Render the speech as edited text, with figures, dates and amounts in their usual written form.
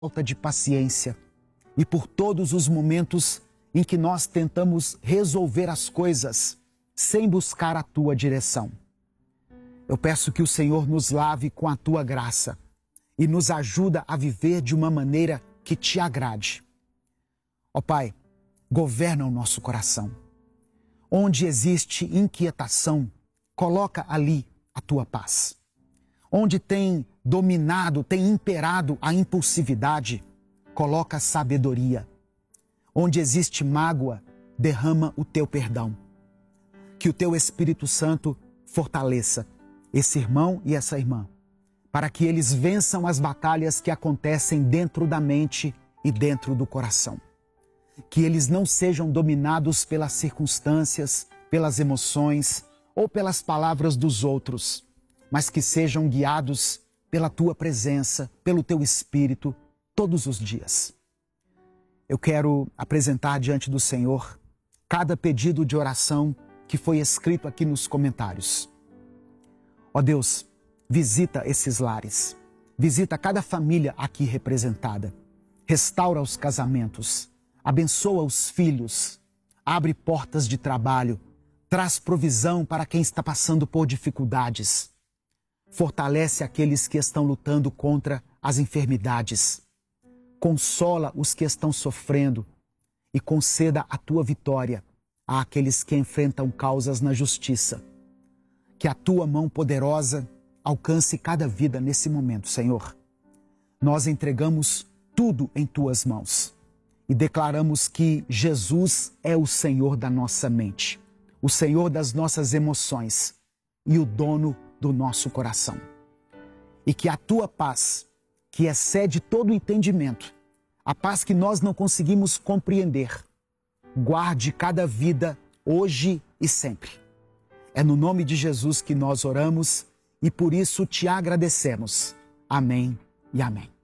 falta de paciência e por todos os momentos em que nós tentamos resolver as coisas sem buscar a Tua direção. Eu peço que o Senhor nos lave com a Tua graça e nos ajuda a viver de uma maneira que Te agrade. Ó Pai, governa o nosso coração. Onde existe inquietação, coloca ali a Tua paz. Onde tem dominado, tem imperado a impulsividade, coloca sabedoria. Onde existe mágoa, derrama o Teu perdão. Que o Teu Espírito Santo fortaleça esse irmão e essa irmã, para que eles vençam as batalhas que acontecem dentro da mente e dentro do coração. Que eles não sejam dominados pelas circunstâncias, pelas emoções ou pelas palavras dos outros, mas que sejam guiados pela Tua presença, pelo Teu Espírito, todos os dias. Eu quero apresentar diante do Senhor cada pedido de oração que foi escrito aqui nos comentários. Ó Deus, visita esses lares, visita cada família aqui representada, restaura os casamentos, abençoa os filhos, abre portas de trabalho, traz provisão para quem está passando por dificuldades, fortalece aqueles que estão lutando contra as enfermidades, consola os que estão sofrendo e conceda a Tua vitória àqueles que enfrentam causas na justiça. Que a Tua mão poderosa alcance cada vida nesse momento, Senhor. Nós entregamos tudo em Tuas mãos e declaramos que Jesus é o Senhor da nossa mente, o Senhor das nossas emoções e o dono do nosso coração. E que a Tua paz, que excede todo o entendimento, a paz que nós não conseguimos compreender, guarde cada vida hoje e sempre. É no nome de Jesus que nós oramos e por isso Te agradecemos. Amém e amém.